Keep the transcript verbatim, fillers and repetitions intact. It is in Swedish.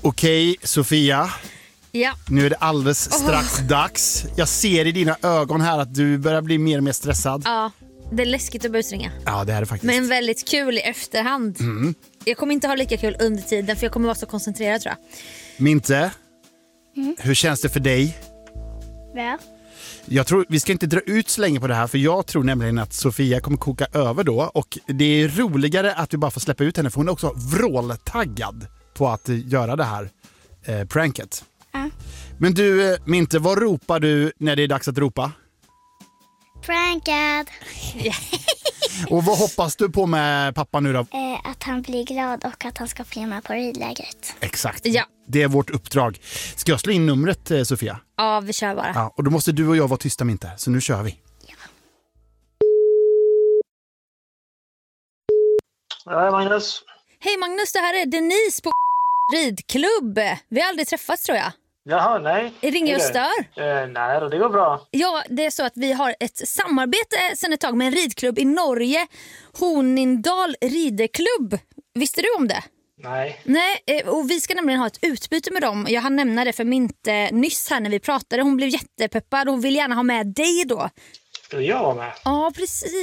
Okej, Sofia. Ja. Nu är det alldeles strax oh. dags. Jag ser i dina ögon här att du börjar bli mer och mer stressad. Ja, det är läskigt att busringa. Ja, det är det faktiskt. Men väldigt kul i efterhand. Mm. Jag kommer inte ha lika kul under tiden, för jag kommer vara så koncentrerad, tror jag. Minte, mm. hur känns det för dig? Väl? Jag tror, vi ska inte dra ut så länge på det här, för jag tror nämligen att Sofia kommer koka över då. Och det är roligare att vi bara får släppa ut henne, för hon är också vråltaggad på att göra det här eh, pranket. Mm. Men du, Minte, vad ropar du när det är dags att ropa? Prankad. Och vad hoppas du på med pappa nu då? Eh, att han blir glad och att han ska filma på ridlägret. Exakt, ja. Det är vårt uppdrag. Ska jag slå in numret, eh, Sofia? Ja, vi kör bara. Ja, och då måste du och jag vara tysta, Minte, så nu kör vi. Ja. Ja, Magnus. Hej Magnus, det här är Denise på ridklubb. Vi har aldrig träffats, tror jag. Jaha, nej. Ringer jag och stör? Eh, nej, då, det går bra. Ja, det är så att vi har ett samarbete sedan ett tag med en ridklubb i Norge. Hornindal rideklubb. Visste du om det? Nej. Nej, och vi ska nämligen ha ett utbyte med dem. Jag hann nämna det för Minte nyss här när vi pratade. Hon blev jättepeppad och hon vill gärna ha med dig då. Ska jag vara med? Ja, precis.